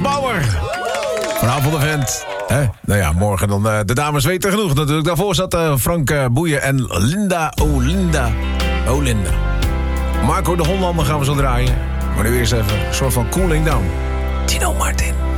Bauer. Vanavond de vent. Nou ja, morgen dan de dames weten genoeg natuurlijk. Daarvoor zat Frank Boeien en Linda Olinda. Marco de Hollander gaan we zo draaien. Maar nu eerst even een soort van cooling down. Tino Martin.